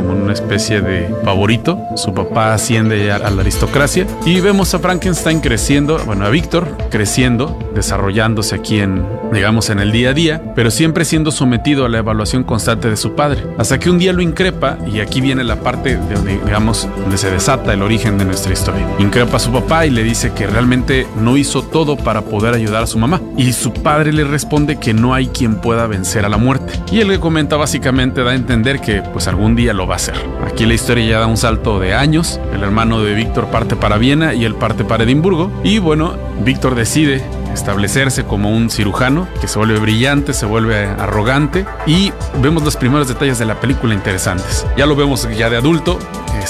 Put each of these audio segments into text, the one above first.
como una especie de favorito. Su papá asciende ya a la aristocracia y vemos a Frankenstein creciendo, bueno, a Víctor creciendo, desarrollándose aquí digamos, en el día a día, pero siempre siendo sometido a la evaluación constante de su padre, hasta que un día lo increpa, y aquí viene la parte de donde, digamos, donde se desata el origen de nuestra historia. Increpa a su papá y le dice que realmente no hizo todo para poder ayudar a su mamá, y su padre le responde que no hay quien pueda vencer a la muerte, y él le comenta, básicamente da a entender que pues algún día lo va a hacer. Aquí la historia ya da un salto de años. El hermano de Víctor parte para Viena y él parte para Edimburgo, y bueno, Víctor decide establecerse como un cirujano que se vuelve brillante, se vuelve arrogante, y vemos los primeros detalles de la película interesantes. Ya lo vemos ya de adulto,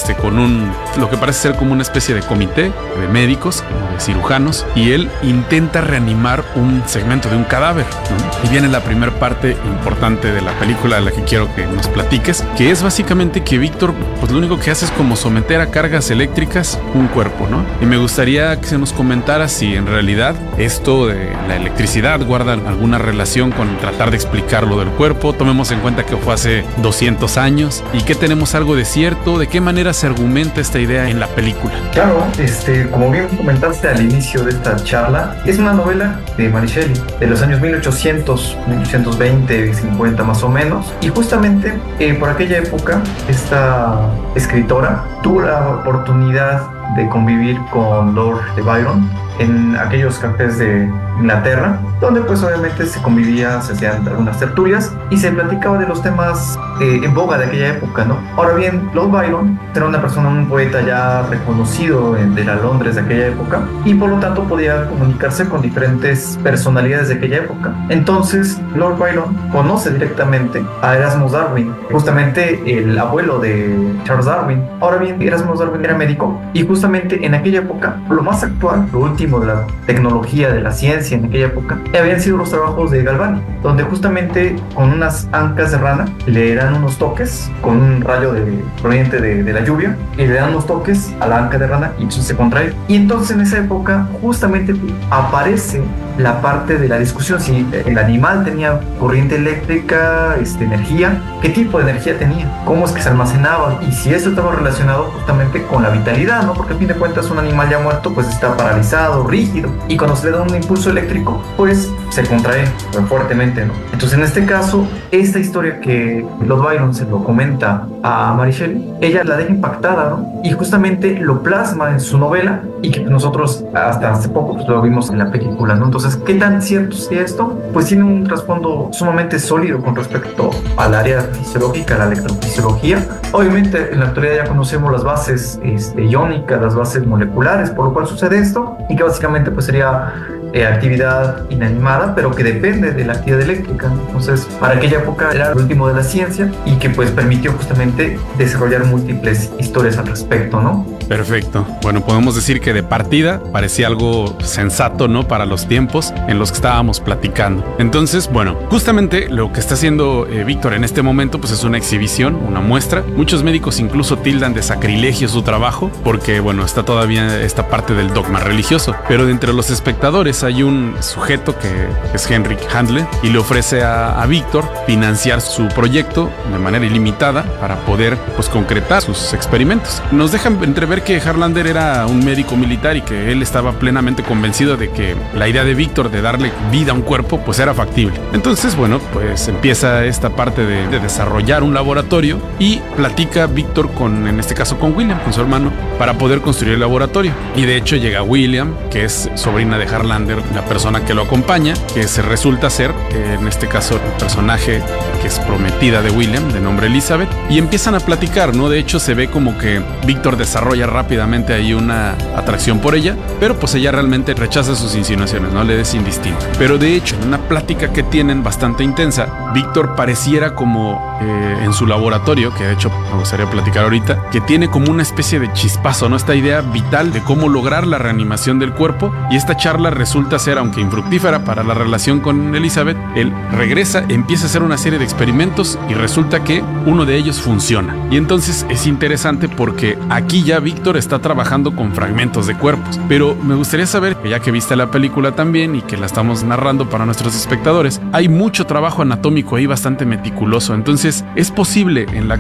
con lo que parece ser como una especie de comité de médicos, de cirujanos, y él intenta reanimar un segmento de un cadáver, ¿no? Y viene la primera parte importante de la película, de la que quiero que nos platiques, que es básicamente que Víctor, pues lo único que hace es como someter a cargas eléctricas un cuerpo, ¿no? Y me gustaría que se nos comentara si en realidad esto de la electricidad guarda alguna relación con tratar de explicar lo del cuerpo. Tomemos en cuenta que fue hace 200 años, y que tenemos algo de cierto, de qué manera se argumenta esta idea en la película. Claro, como bien comentaste al inicio de esta charla, es una novela de Mary Shelley de los años 1800, 1820, 50 más o menos, y justamente por aquella época esta escritora tuvo la oportunidad de convivir con Lord Byron en aquellos cafés de Inglaterra, donde pues obviamente se convivía, se hacían algunas tertulias y se platicaba de los temas en boga de aquella época, ¿no? Ahora bien, Lord Byron era una persona, un poeta ya reconocido de la Londres de aquella época, y por lo tanto podía comunicarse con diferentes personalidades de aquella época. Entonces Lord Byron conoce directamente a Erasmus Darwin, justamente el abuelo de Charles Darwin. Ahora bien, Erasmus Darwin era médico, y justamente en aquella época lo más actual, lo último de la tecnología, de la ciencia en aquella época, habían sido los trabajos de Galvani, donde justamente con unas ancas de rana le dan unos toques con un rayo proveniente de la lluvia, y le dan unos toques a la anca de rana y entonces se contrae. Y entonces en esa época justamente aparece la parte de la discusión si el animal tenía corriente eléctrica, energía, qué tipo de energía tenía, cómo es que se almacenaba, y si eso estaba relacionado justamente con la vitalidad, ¿no? Porque a fin de cuentas un animal ya muerto pues está paralizado, rígido, y cuando se le da un impulso eléctrico pues se contrae fuertemente, ¿no? Entonces en este caso, esta historia que Lord Byron se lo comenta a Mary Shelley, ella la deja impactada, ¿no? Y justamente lo plasma en su novela, y que nosotros hasta hace poco pues lo vimos en la película, ¿no? Entonces, ¿qué tan cierto es esto? Pues tiene un trasfondo sumamente sólido con respecto al área fisiológica, la electrofisiología. Obviamente en la actualidad ya conocemos las bases iónicas, las bases moleculares, por lo cual sucede esto, y que básicamente pues sería actividad inanimada, pero que depende de la actividad eléctrica. Entonces, para aquella época era lo último de la ciencia, y que pues permitió justamente desarrollar múltiples historias al respecto, ¿no? Perfecto. Bueno, podemos decir que de partida parecía algo sensato, ¿no? Para los tiempos en los que estábamos platicando. Entonces, bueno, justamente lo que está haciendo Víctor en este momento, pues es una exhibición, una muestra. Muchos médicos incluso tildan de sacrilegio su trabajo, porque, bueno, está todavía esta parte del dogma religioso. Pero de entre los espectadores hay un sujeto que es Henrik Handle, y le ofrece a Víctor financiar su proyecto de manera ilimitada para poder, pues, concretar sus experimentos. Nos dejan entrever que Harlander era un médico militar y que él estaba plenamente convencido de que la idea de Víctor de darle vida a un cuerpo pues era factible. Entonces, bueno, pues empieza esta parte de desarrollar un laboratorio, y platica Víctor en este caso con William, con su hermano, para poder construir el laboratorio. Y de hecho llega William, que es sobrina de Harlander, la persona que lo acompaña, que se resulta ser, en este caso, el personaje que es prometida de William, de nombre Elizabeth, y empiezan a platicar, ¿no? De hecho, se ve como que Víctor desarrolla rápidamente ahí una atracción por ella, pero pues ella realmente rechaza sus insinuaciones, no le es indistinto. Pero de hecho, en una plática que tienen bastante intensa, Víctor pareciera como en su laboratorio, que de hecho me gustaría platicar ahorita, que tiene como una especie de chispazo, ¿no? Esta idea vital de cómo lograr la reanimación del cuerpo, y esta charla resulta ser, aunque infructífera para la relación con Elizabeth, él regresa, empieza a hacer una serie de experimentos, y resulta que uno de ellos funciona. Y entonces es interesante porque aquí ya Víctor está trabajando con fragmentos de cuerpos. Pero me gustaría saber, ya que viste la película también y que la estamos narrando para nuestros espectadores, hay mucho trabajo anatómico ahí bastante meticuloso. Entonces, ¿es posible en la actualidad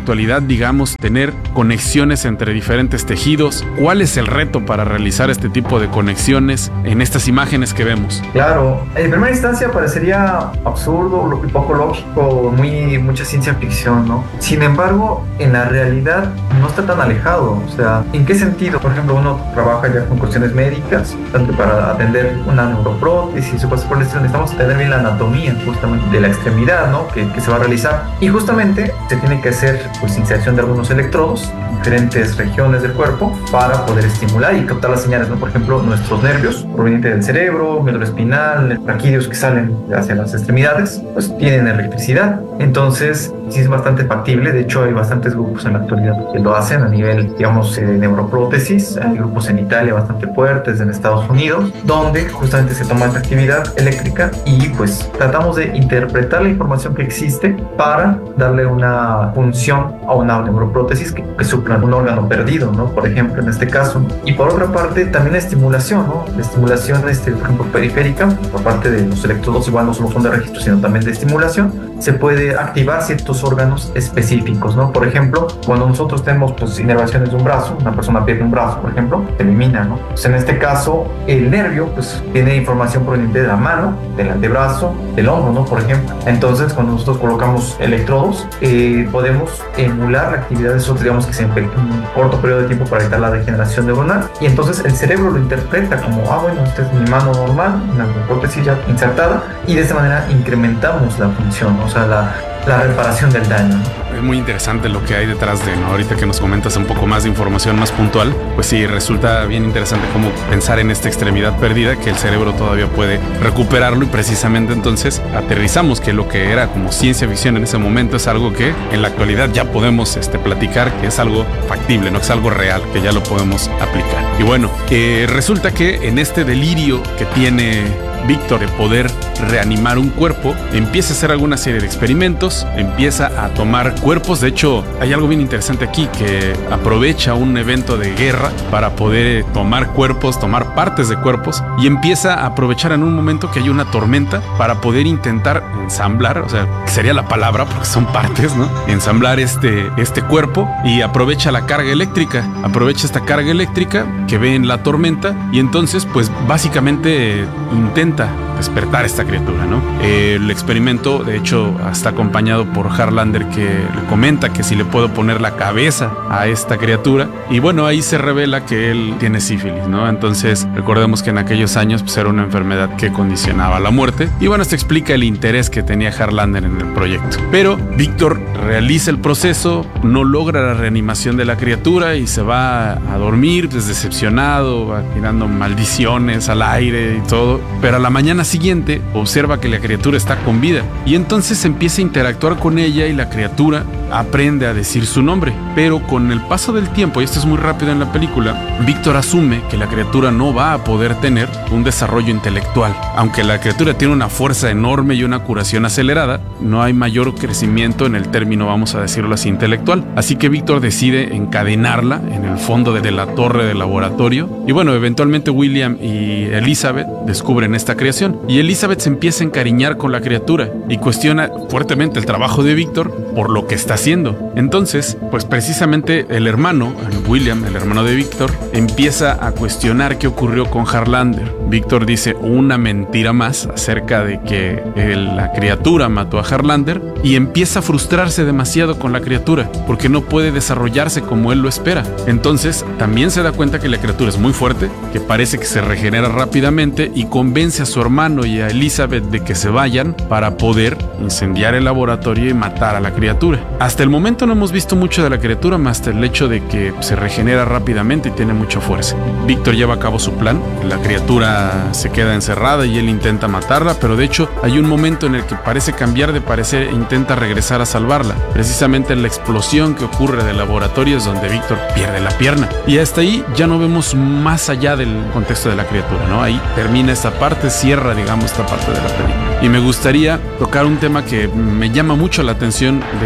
digamos, tener conexiones entre diferentes tejidos. ¿Cuál es el reto para realizar este tipo de conexiones en estas imágenes que vemos? Claro, en primera instancia parecería absurdo y poco lógico, mucha ciencia ficción, ¿no? Sin embargo, en la realidad no está tan alejado. O sea, ¿en qué sentido? Por ejemplo, uno trabaja ya con cuestiones médicas, tanto para atender una neuroprótesis o cosas por el estilo, necesitamos atender bien la anatomía justamente de la extremidad, ¿no? Que se va a realizar. Y justamente se tiene que hacer pues inserción de algunos electrodos en diferentes regiones del cuerpo para poder estimular y captar las señales, ¿no? Por ejemplo, nuestros nervios provenientes del cerebro, médula espinal, raquídeos que salen hacia las extremidades, pues tienen electricidad. Entonces, sí es bastante factible. De hecho, hay bastantes grupos en la actualidad que lo hacen a nivel, digamos, de neuroprótesis. Hay grupos en Italia bastante fuertes, en Estados Unidos, donde justamente se toma esta actividad eléctrica y pues tratamos de interpretar la información que existe para darle una función a una neuroprótesis que supla un órgano perdido, ¿no? Por ejemplo, en este caso. Y por otra parte, también la estimulación, ¿no? La estimulación, por ejemplo, periférica, por parte de los electrodos, igual no solo son de registro, sino también de estimulación, se puede activar ciertos órganos específicos, ¿no? Por ejemplo, cuando nosotros tenemos pues inervaciones de un brazo, una persona pierde un brazo, por ejemplo, se elimina, ¿no? Pues en este caso, el nervio pues tiene información proveniente de la mano, del antebrazo, del hombro, ¿no? Por ejemplo. Entonces, cuando nosotros colocamos electrodos, podemos emular la actividad de esos, digamos, que se en un corto periodo de tiempo para evitar la degeneración neuronal, y entonces el cerebro lo interpreta como, bueno, esta es mi mano normal, una prótesis ya insertada, y de esta manera incrementamos la función, o sea, la reparación del daño, ¿no? Es muy interesante lo que hay detrás de, ¿no? Ahorita que nos comentas un poco más de información más puntual, pues sí, resulta bien interesante cómo pensar en esta extremidad perdida, que el cerebro todavía puede recuperarlo, y precisamente entonces aterrizamos que lo que era como ciencia ficción en ese momento es algo que en la actualidad ya podemos platicar, que es algo factible, ¿no? Que es algo real, que ya lo podemos aplicar. Y bueno, resulta que en este delirio que tiene Víctor de poder reanimar un cuerpo, empieza a hacer alguna serie de experimentos, empieza a tomar cuerpos. De hecho, hay algo bien interesante aquí, que aprovecha un evento de guerra para poder tomar cuerpos, tomar partes de cuerpos, y empieza a aprovechar en un momento que hay una tormenta para poder intentar ensamblar, o sea, sería la palabra porque son partes, ¿no? Ensamblar este cuerpo, y aprovecha la carga eléctrica, aprovecha esta carga eléctrica que ve en la tormenta, y entonces pues básicamente intenta despertar esta criatura, ¿no? El experimento, de hecho, está acompañado por Harlander, que le comenta que si le puedo poner la cabeza a esta criatura, y bueno, ahí se revela que él tiene sífilis, ¿no? Entonces, recordemos que en aquellos años pues, era una enfermedad que condicionaba la muerte, y bueno, esto explica el interés que tenía Harlander en el proyecto. Pero Víctor realiza el proceso, no logra la reanimación de la criatura y se va a dormir, pues decepcionado, va tirando maldiciones al aire y todo, pero a la mañana siguiente observa que la criatura está con vida, y entonces empieza a interactuar con ella, y la criatura aprende a decir su nombre. Pero con el paso del tiempo, y esto es muy rápido en la película, Víctor asume que la criatura no va a poder tener un desarrollo intelectual. Aunque la criatura tiene una fuerza enorme y una curación acelerada, no hay mayor crecimiento en el término, vamos a decirlo así, intelectual. Así que Víctor decide encadenarla en el fondo de la torre del laboratorio, y bueno, eventualmente William y Elizabeth descubren esta creación, y Elizabeth se empieza a encariñar con la criatura y cuestiona fuertemente el trabajo de Víctor por lo que está haciendo. Entonces, pues precisamente el hermano, William, el hermano de Víctor, empieza a cuestionar qué ocurrió con Harlander. Víctor dice una mentira más acerca de que la criatura mató a Harlander, y empieza a frustrarse demasiado con la criatura porque no puede desarrollarse como él lo espera. Entonces, también se da cuenta que la criatura es muy fuerte, que parece que se regenera rápidamente, y convence a su hermano y a Elizabeth de que se vayan para poder incendiar el laboratorio y matar a la criatura. Hasta el momento no hemos visto mucho de la criatura, más hasta el hecho de que se regenera rápidamente y tiene mucha fuerza. Víctor lleva a cabo su plan, la criatura se queda encerrada y él intenta matarla, pero de hecho hay un momento en el que parece cambiar de parecer e intenta regresar a salvarla. Precisamente en la explosión que ocurre del laboratorio es donde Víctor pierde la pierna, y hasta ahí ya no vemos más allá del contexto de la criatura, ¿no? Ahí termina esta parte, cierra, digamos, esta parte de la película. Y me gustaría tocar un tema que me llama mucho la atención de esta cuestión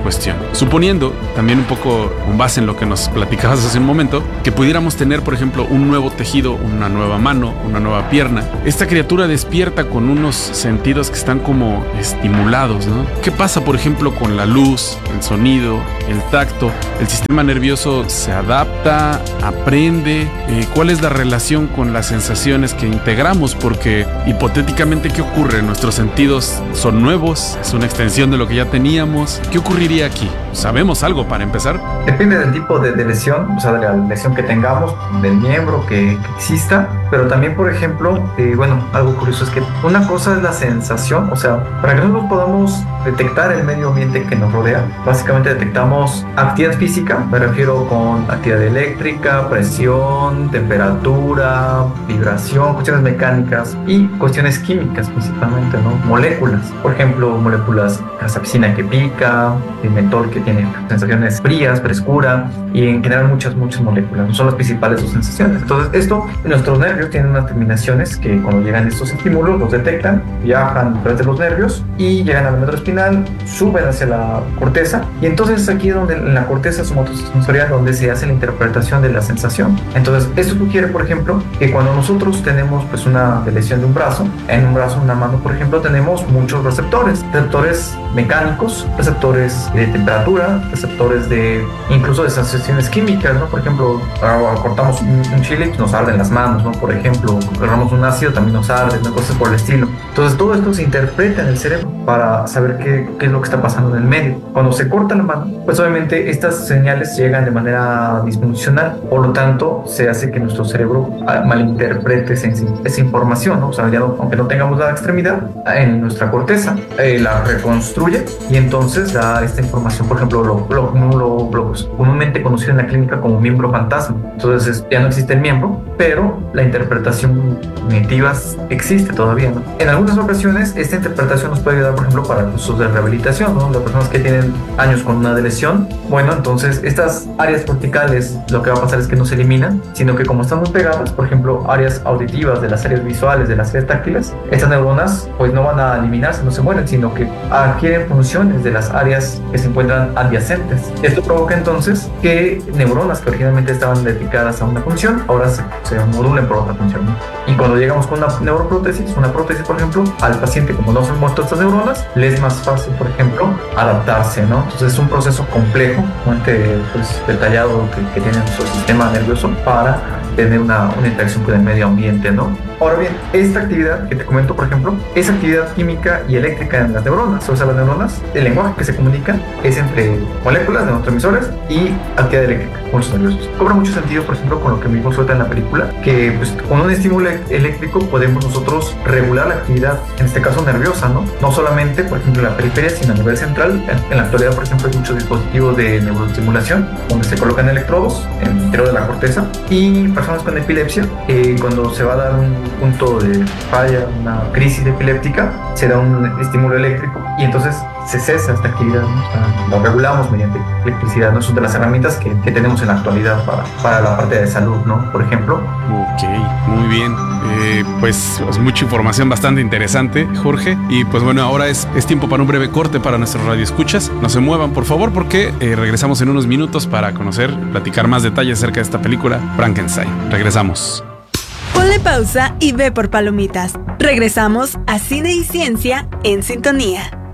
cuestión. Suponiendo, también un poco con base en lo que nos platicabas hace un momento, que pudiéramos tener, por ejemplo, un nuevo tejido, una nueva mano, una nueva pierna. Esta criatura despierta con unos sentidos que están como estimulados, ¿no? ¿Qué pasa, por ejemplo, con la luz, el sonido, el tacto? ¿El sistema nervioso se adapta, aprende? ¿Cuál es la relación con las sensaciones que integramos? Porque hipotéticamente, ¿qué ocurre? ¿Nuestros sentidos son nuevos? ¿Es una extensión de lo que ya teníamos? ¿Qué ocurriría aquí? ¿Sabemos algo para empezar? Depende del tipo de lesión, o sea, de la lesión que tengamos, del miembro que exista, pero también, por ejemplo, algo curioso es que una cosa es la sensación, o sea, para que nosotros podamos detectar el medio ambiente que nos rodea, básicamente detectamos actividad física, me refiero con actividad eléctrica, presión, temperatura, vibración, cuestiones mecánicas y cuestiones químicas principalmente, ¿no? Moléculas, por ejemplo, moléculas, capsaicina que pica, el mentol que tiene sensaciones frías, frescura y en general muchas moléculas, son las principales dos sensaciones. Entonces esto, nuestros nervios tienen unas terminaciones que cuando llegan estos estímulos los detectan, viajan a través de los nervios y llegan al método espinal, suben hacia la corteza y entonces aquí es donde en la corteza somatosensorial donde se hace la interpretación de la sensación. Entonces esto sugiere, por ejemplo, que cuando nosotros tenemos pues una lesión de un brazo, en un brazo, una mano, por ejemplo, tenemos muchos receptores mecánicos, receptores de temperatura, receptores de incluso de sensaciones químicas, ¿no? Por ejemplo, cortamos un chile y nos arden las manos, ¿no? Por ejemplo, agarramos un ácido, también nos arde, ¿no? Cosas por el estilo. Entonces todo esto se interpreta en el cerebro para saber qué es lo que está pasando en el medio. Cuando se corta la mano, pues obviamente estas señales llegan de manera disfuncional, por lo tanto se hace que nuestro cerebro malinterprete esa información, ¿no? O sea, aunque no tengamos la extremidad, en nuestra corteza la reconstruye y entonces da esta información, por ejemplo, lo comúnmente conocido en la clínica como miembro fantasma. Entonces ya no existe el miembro, pero la interpretación cognitiva existe todavía, ¿no? En algunas ocasiones esta interpretación nos puede ayudar, por ejemplo, para cursos de rehabilitación, ¿no? Las personas que tienen años con una lesión, bueno, entonces estas áreas corticales lo que va a pasar es que no se eliminan, sino que como están muy pegadas, por ejemplo, áreas auditivas, de las áreas visuales, de las áreas táctiles, estas neuronas pues no van a eliminarse, no se mueren, sino que adquieren funciones de las áreas que se encuentran adyacentes. Esto provoca entonces que neuronas que originalmente estaban dedicadas a una función, ahora se modulen por otra función, ¿no? Y cuando llegamos con una neuroprótesis, por ejemplo, al paciente, como no se han muerto estas neuronas, le es más fácil, por ejemplo, adaptarse, ¿no? Entonces es un proceso complejo, bastante detallado que tiene nuestro sistema nervioso para tener una interacción con el medio ambiente, ¿no? Ahora bien, esta actividad que te comento, por ejemplo, es actividad química y eléctrica en las neuronas. O sea, las neuronas, el lenguaje que se comunica es entre moléculas, neurotransmisores y actividad eléctrica, pulsos nerviosos. Cobra mucho sentido, por ejemplo, con lo que mismo suelta en la película, que pues, con un estímulo eléctrico podemos nosotros regular la actividad, en este caso nerviosa, ¿no? No solamente, por ejemplo, en la periferia, sino a nivel central. En la actualidad, por ejemplo, hay muchos dispositivos de neuroestimulación donde se colocan electrodos en el interior de la corteza y personas con epilepsia, cuando se va a dar un punto de falla, una crisis epiléptica, se da un estímulo eléctrico y entonces se cesa esta actividad, ¿no? O sea, lo regulamos mediante electricidad, ¿no? Son de las herramientas que tenemos en la actualidad para la parte de salud, ¿no? Por ejemplo. Ok, muy bien. Pues mucha información bastante interesante, Jorge. Y pues bueno, ahora es tiempo para un breve corte para nuestros radioescuchas. No se muevan, por favor, porque regresamos en unos minutos para platicar más detalles acerca de esta película, Frankenstein. Regresamos. Ponle pausa y ve por palomitas. Regresamos a Cine y Ciencia en Sintonía.